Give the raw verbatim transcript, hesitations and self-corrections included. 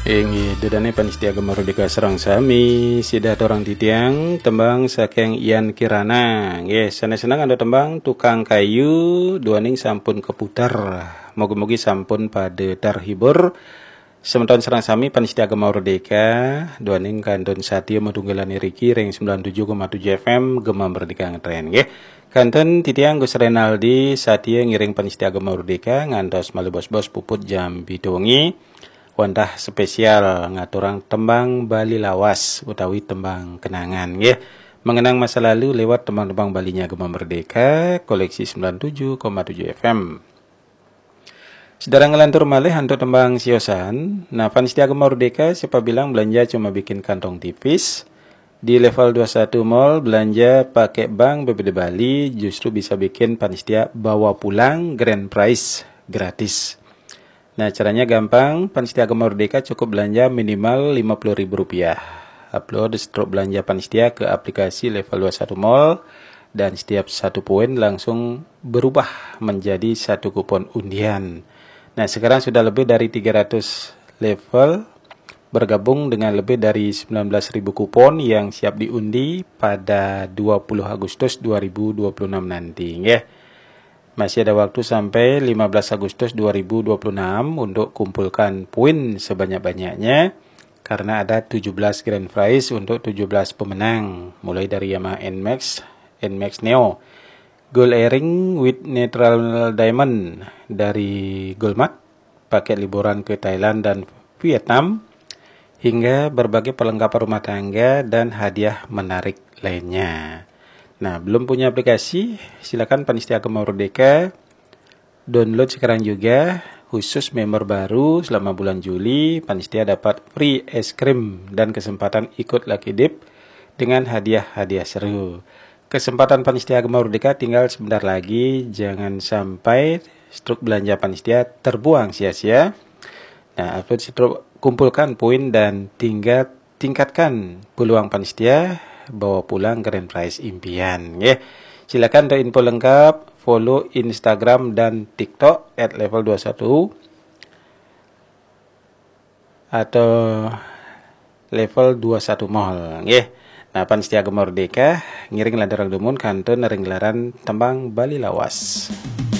Ingi dedane panitia Mardika serang sami sidah torang titiang tembang saking Ian Kirana. Nggih, senang-senang anda tembang tukang kayu duaning sampun keputar. Moga-moga sampun pada terhibur. Sementon serang sami panitia Mardika duaning kanton Satya Madunggalani Riki ring sembilan puluh tujuh koma tujuh F M Gema Merdeka ngetren nggih. Kanton titiang Gus Renaldi Satya ngiring panitia Mardika ngantos malu bos-bos puput jam bidongi. Wantah spesial ngaturang tembang Bali lawas utawi tembang kenangan nggih. Mengenang masa lalu lewat tembang-tembang Balinya Gema Merdeka koleksi sembilan puluh tujuh koma tujuh F M. Saudara ngelantur malih hantu tembang siosan. Nah, panitia Gema Merdeka siapa bilang belanja cuma bikin kantong tipis. Di level dua puluh satu mall belanja pakai bank B P D Bali justru bisa bikin panitia bawa pulang grand prize gratis. Nah, caranya gampang, panitia Gema Merdeka cukup belanja minimal lima puluh ribu rupiah. Upload stroke belanja panitia ke aplikasi level dua puluh satu mall dan setiap satu poin langsung berubah menjadi satu kupon undian. Nah, sekarang sudah lebih dari tiga ratus level bergabung dengan lebih dari sembilan belas ribu kupon yang siap diundi pada dua puluh Agustus dua ribu dua puluh enam nanti, ya. Masih ada waktu sampai lima belas Agustus dua ribu dua puluh enam untuk kumpulkan poin sebanyak-banyaknya karena ada tujuh belas grand prize untuk tujuh belas pemenang mulai dari Yamaha N Max, N Max Neo, Gold Earring with Natural Diamond dari Goldmark, paket liburan ke Thailand dan Vietnam, hingga berbagai perlengkapan rumah tangga dan hadiah menarik lainnya. Nah, belum punya aplikasi, silakan panitia Gema Merdeka download sekarang juga. Khusus member baru selama bulan Juli, panitia dapat free es krim dan kesempatan ikut Lucky Dip dengan hadiah-hadiah seru. Kesempatan panitia Gema Merdeka tinggal sebentar lagi, jangan sampai struk belanja panitia terbuang sia-sia. Nah, upload struk, kumpulkan poin dan tinggal tingkatkan peluang panitia bawa pulang grand prize impian, ya. Silakan untuk info lengkap follow Instagram dan TikTok at level dua puluh satu atau level dua puluh satu mall, ya. Nah, panitia Gema Merdeka ngiring lantaran dumun kanton ring gelaran tembang Bali lawas.